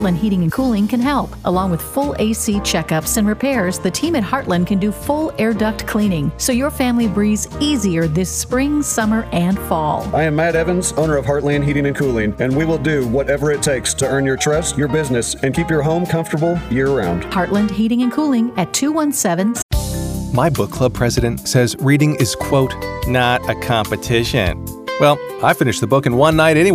Heartland Heating and Cooling can help. Along with full AC checkups and repairs, the team at Heartland can do full air duct cleaning, so your family breathes easier this spring, summer, and fall. I am Matt Evans, owner of Heartland Heating and Cooling, and we will do whatever it takes to earn your trust, your business, and keep your home comfortable year-round. Heartland Heating and Cooling at 217. My book club president says reading is, quote, not a competition. Well, I finished the book in one night anyway.